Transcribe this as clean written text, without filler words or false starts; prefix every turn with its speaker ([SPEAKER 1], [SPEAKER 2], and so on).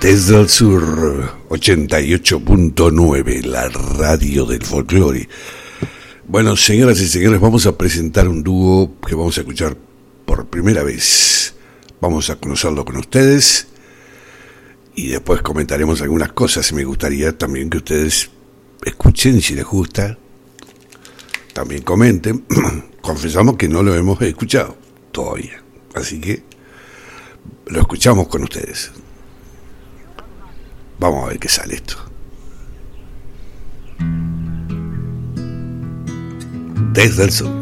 [SPEAKER 1] Desde el sur, 88.9, la radio del folclore. Bueno, señoras y señores, vamos a presentar un dúo que vamos a escuchar por primera vez. Vamos a conocerlo con ustedes y después comentaremos algunas cosas. Me gustaría también que ustedes escuchen, si les gusta, también comenten. Confesamos que no lo hemos escuchado todavía, así que lo escuchamos con ustedes. Vamos a ver qué sale esto. Desde el sur.